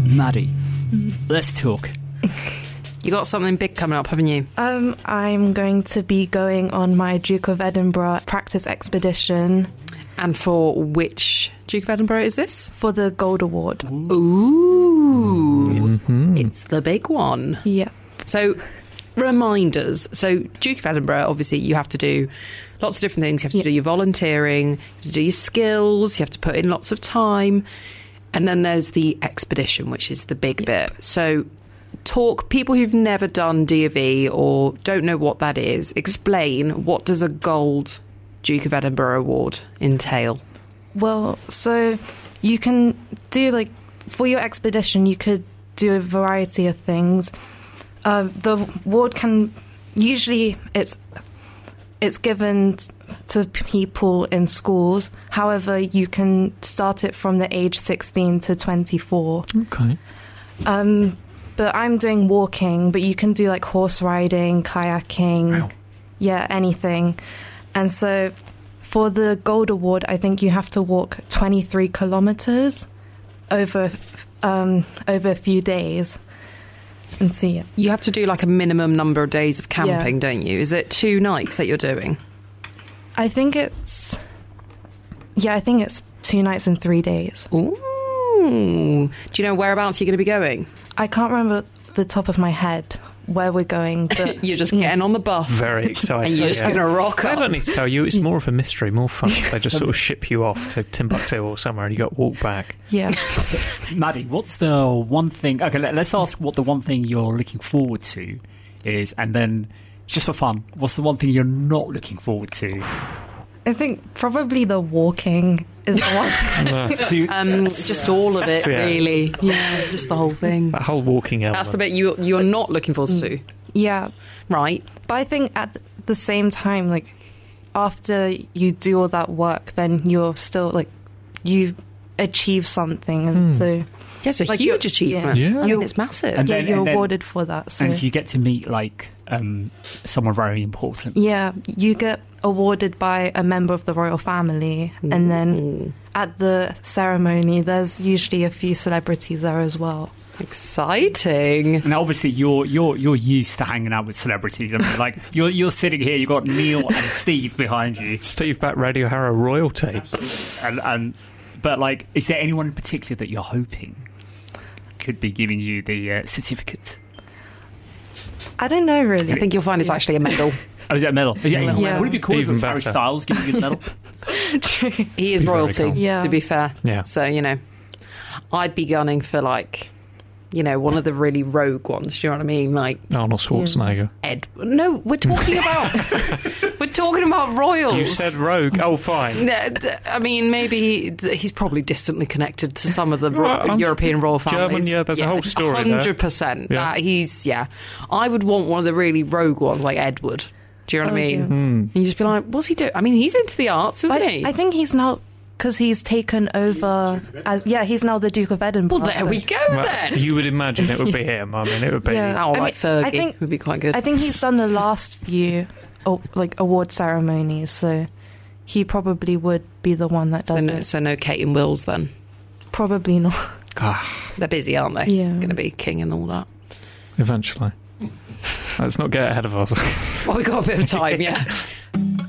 Maddie, let's talk. You got something big coming up, haven't you? I'm going to be going on my Duke of Edinburgh practice expedition. And for which Duke of Edinburgh is this? For the Gold Award. Ooh. It's the big one. Yeah. So, reminders. So, Duke of Edinburgh, obviously, you have to do lots of different things. You have to do your volunteering, you have to do your skills, you have to put in lots of time. And then there's the expedition, which is the big bit. So, people who've never done D.A.V. or don't know what that is, explain, what does a gold Duke of Edinburgh award entail? Well, so you can do, like, for your expedition, you could do a variety of things. The award can, usually it's given to people in schools. However, you can start it from the age 16 to 24. Okay. But I'm doing walking, but you can do like horse riding, kayaking, anything. And so for the Gold Award, I think you have to walk 23 kilometers over a few days. And see it. You have to do like a minimum number of days of camping, don't you? Is it 2 nights that you're doing? I think it's 2 nights and 3 days. Ooh. Do you know whereabouts you're going to be going? I can't remember the top of my head where we're going, but you're just getting on the bus. Very exciting. And you're just going to rock up. I don't need to tell you, it's more of a mystery, more fun. They just sort of ship you off to Timbuktu or somewhere and you got to walk back. Yeah. So, Maddie, what's the one thing... Okay, let's ask what the one thing you're looking forward to is, and then, just for fun, what's the one thing you're not looking forward to? I think probably the walking is the one. Just all of it, really. Yeah, just the whole thing. That whole walking element. That's the bit you're not looking forward to. Yeah. Right. But I think at the same time, like, after you do all that work, then you're still, like, you achieve something. And so... Yeah, it's a huge achievement. Yeah. I mean, it's massive. And then, you're awarded for that. So. And you get to meet, like, someone very important. Yeah, you get awarded by a member of the royal family. And then at the ceremony, there's usually a few celebrities there as well. Exciting. And obviously you're used to hanging out with celebrities. I mean, like, you're sitting here, you've got Neil and Steve behind you. Steve back Radio Harrow royalty. But, like, is there anyone in particular that you're hoping could be giving you the certificate? I don't know, really. I think you'll find it's actually a medal. Oh, is it a medal? Yeah. Would it be cool if it was Even Harry better. Styles giving you the medal? True. He is Be very royalty, cool. Yeah. to be fair. Yeah. So, you know, I'd be gunning for, like, you know, one of the really rogue ones. Do you know what I mean? Like Arnold Schwarzenegger. No, we're talking about royals. You said rogue. Oh, fine. I mean, maybe he's probably distantly connected to some of the Well, European royal families. German, yeah, there's a whole story there. 100%. Yeah. I would want one of the really rogue ones, like Edward. Do you know what I mean? Yeah. And you just be like, what's he doing? I mean, he's into the arts, isn't he? I think he's now, because he's taken over as, he's now the Duke of Edinburgh. Well, there we go Well, then. you would imagine it would be him. I mean, it would be... Yeah. Oh, I like mean, Fergie I think- would be quite good. I think he's done the last few award ceremonies, so he probably would be the one that does it. So no Kate and Wills then. Probably not. They're busy, aren't they? Yeah. Going to be king and all that. Eventually. Let's not get ahead of ourselves. Well, we've got a bit of time, yeah.